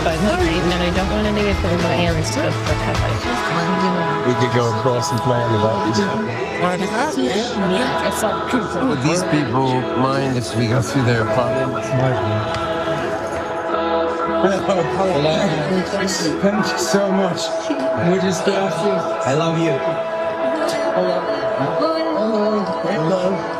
but for some reason I don't want to get through my hands to We could go across and play on the boat. Would these people mind if we go through their apartment? Thank you so much. We just love you. I love you. Hello. Hello.